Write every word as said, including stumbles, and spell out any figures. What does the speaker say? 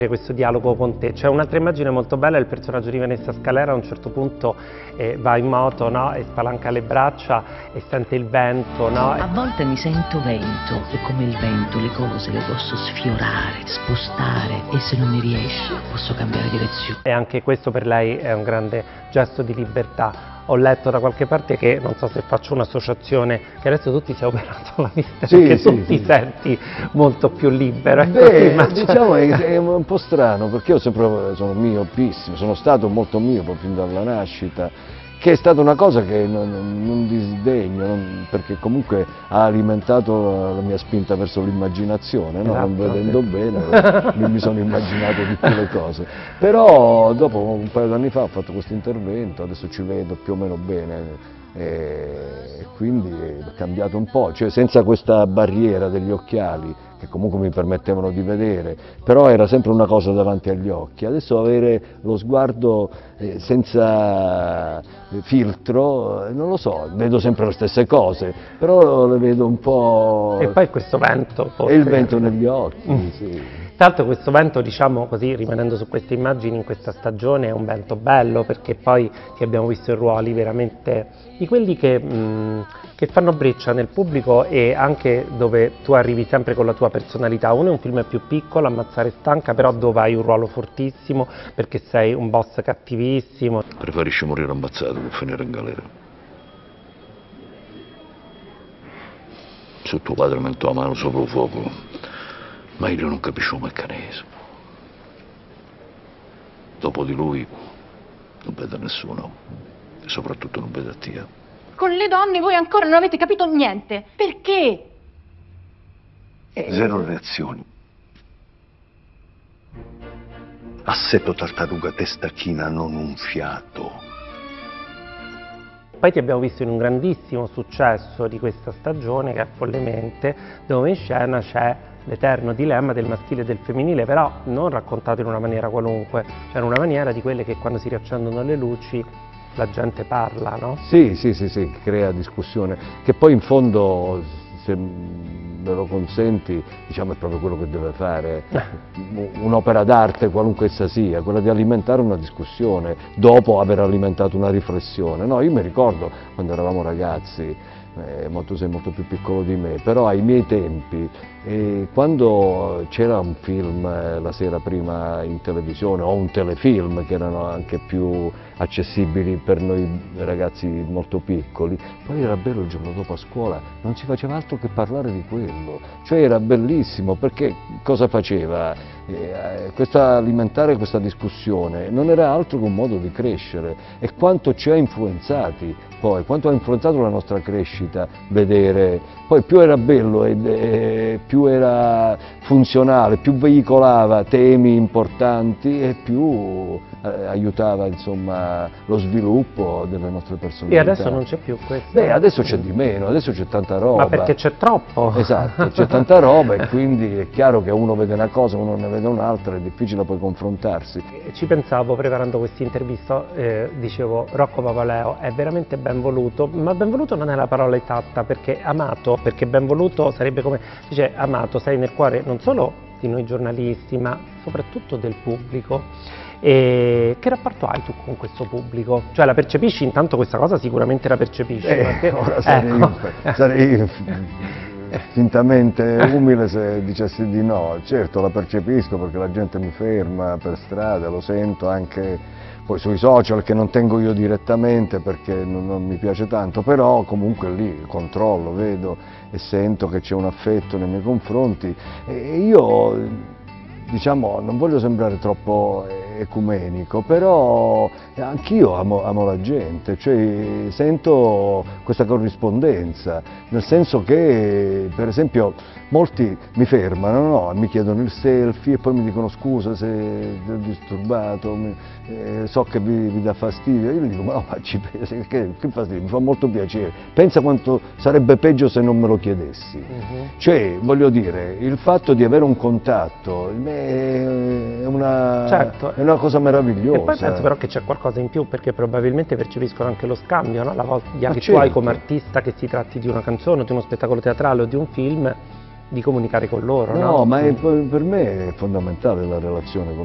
Questo dialogo con te. C'è un'altra immagine molto bella, il personaggio di Vanessa Scalera a un certo punto eh, va in moto, no? E spalanca le braccia e sente il vento, no? A volte mi sento vento e come il vento le cose le posso sfiorare, spostare e se non mi riesce posso cambiare direzione. E anche questo per lei è un grande gesto di libertà. Ho letto da qualche parte che, non so se faccio un'associazione, che adesso tu ti sei operato la vista, sì, perché sì, tu ti sì. senti molto più libero. Beh, diciamo è, è un po' strano, perché io sempre sono miopissimo, sono stato molto miope fin dalla nascita, che è stata una cosa che non, non disdegno, non, perché comunque ha alimentato la mia spinta verso l'immaginazione, no? Esatto, Non vedendo sì. bene mi, mi sono immaginato di più le cose. Però dopo un paio d'anni fa ho fatto questo intervento, adesso ci vedo più o meno bene. E quindi è cambiato un po', cioè senza questa barriera degli occhiali che comunque mi permettevano di vedere, però era sempre una cosa davanti agli occhi. Adesso avere lo sguardo eh, senza filtro, eh, non lo so, vedo sempre le stesse cose, però le vedo un po'... E poi questo vento. E il vento negli occhi, mm. sì. Tra l'altro questo vento, diciamo così, rimanendo su queste immagini in questa stagione, è un vento bello, perché poi ti abbiamo visto in ruoli veramente di quelli che, mh, che fanno breccia nel pubblico e anche dove tu arrivi sempre con la tua personalità. Uno è un film più piccolo, Ammazzare Stanca, però dove hai un ruolo fortissimo, perché sei un boss cattivissimo. Preferisci morire ammazzato che finire in galera. Se tuo padre metto la mano sopra il fuoco, ma io non capisco il meccanismo. Dopo di lui non vedo nessuno, e soprattutto non vedo a te. Con le donne voi ancora non avete capito niente. Perché? Zero reazioni. Assetto tartaruga testa china, non un fiato. Poi ti abbiamo visto in un grandissimo successo di questa stagione, che è Follemente, dove in scena c'è l'eterno dilemma del maschile e del femminile, però non raccontato in una maniera qualunque, cioè in una maniera di quelle che quando si riaccendono le luci la gente parla, no? Sì, sì, sì, sì, crea discussione, che poi in fondo, se me lo consenti, diciamo è proprio quello che deve fare un'opera d'arte, qualunque essa sia, quella di alimentare una discussione dopo aver alimentato una riflessione. No, io mi ricordo quando eravamo ragazzi, eh, ma tu sei molto più piccolo di me, però ai miei tempi, eh, quando c'era un film eh, la sera prima in televisione o un telefilm che erano anche più accessibili per noi ragazzi molto piccoli, poi era bello il giorno dopo a scuola, non si faceva altro che parlare di quello, cioè era bellissimo, perché cosa faceva? Eh, questa, alimentare questa discussione non era altro che un modo di crescere, e quanto ci ha influenzati poi, quanto ha influenzato la nostra crescita vedere, poi più era bello e, e più era funzionale, più veicolava temi importanti e più eh, aiutava insomma lo sviluppo delle nostre personalità. E adesso non c'è più questo? Beh, adesso c'è di meno, adesso c'è tanta roba. Ma perché c'è troppo? Esatto, c'è tanta roba e quindi è chiaro che uno vede una cosa, uno ne vede un'altra, è difficile poi confrontarsi. Ci pensavo preparando questa intervista, eh, dicevo Rocco Papaleo è veramente ben voluto, ma ben voluto non è la parola esatta, perché amato, perché ben voluto sarebbe come, dice amato, sei nel cuore non solo di noi giornalisti ma soprattutto del pubblico. E che rapporto hai tu con questo pubblico? Cioè la percepisci? Intanto questa cosa sicuramente la percepisci. Eh, perché, ora sarei, ecco. sarei fintamente umile se dicessi di no. Certo la percepisco perché la gente mi ferma per strada, lo sento anche poi sui social, che non tengo io direttamente perché non, non mi piace tanto, però comunque lì controllo, vedo e sento che c'è un affetto nei miei confronti e io, diciamo, non voglio sembrare troppo ecumenico, però anch'io amo, amo la gente, cioè sento questa corrispondenza, nel senso che per esempio molti mi fermano, no? Mi chiedono il selfie e poi mi dicono scusa se ti ho disturbato, mi, eh, so che vi, vi dà fastidio, io gli dico ma no, facci che, che fastidio, mi fa molto piacere, pensa quanto sarebbe peggio se non me lo chiedessi, uh-huh. Cioè voglio dire, il fatto di avere un contatto è una, certo. È una cosa meravigliosa. E poi penso però che c'è qualcosa in più, perché probabilmente percepiscono anche lo scambio, no? La volta che certo. tu hai come artista, che si tratti di una canzone, di uno spettacolo teatrale o di un film, di comunicare con loro, no? No, ma è- per me è fondamentale la relazione con